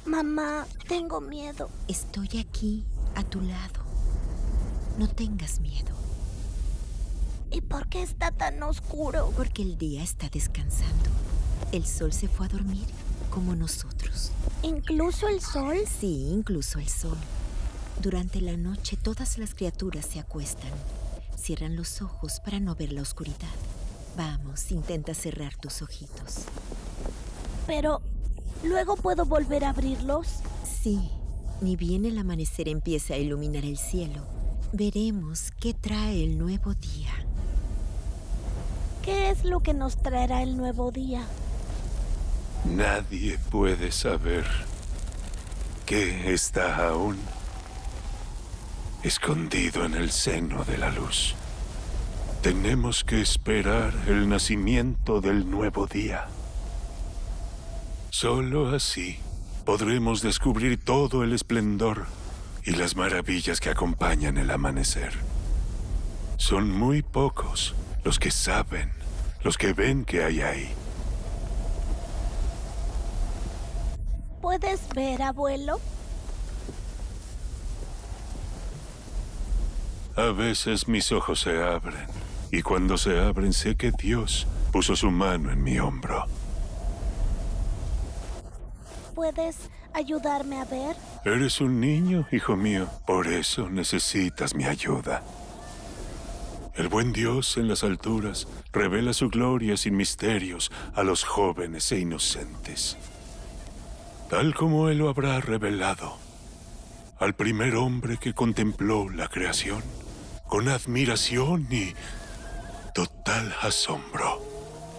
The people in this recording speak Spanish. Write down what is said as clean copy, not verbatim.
Mamá, tengo miedo. Estoy aquí, a tu lado. No tengas miedo. ¿Y por qué está tan oscuro? Porque el día está descansando. El sol se fue a dormir, como nosotros. ¿Incluso el sol? Sí, incluso el sol. Durante la noche todas las criaturas se acuestan. Cierran los ojos para no ver la oscuridad. Vamos, intenta cerrar tus ojitos. Pero, ¿luego puedo volver a abrirlos? Sí, ni bien el amanecer empiece a iluminar el cielo, veremos qué trae el nuevo día. ¿Qué es lo que nos traerá el nuevo día? Nadie puede saber qué está aún escondido en el seno de la luz. Tenemos que esperar el nacimiento del nuevo día. Solo así podremos descubrir todo el esplendor y las maravillas que acompañan el amanecer. Son muy pocos los que saben, los que ven que hay ahí. ¿Puedes ver, abuelo? A veces mis ojos se abren, y cuando se abren sé que Dios puso su mano en mi hombro. ¿Puedes ayudarme a ver? Eres un niño, hijo mío, por eso necesitas mi ayuda. El buen Dios en las alturas revela su gloria sin misterios a los jóvenes e inocentes. Tal como Él lo habrá revelado al primer hombre que contempló la creación con admiración y total asombro.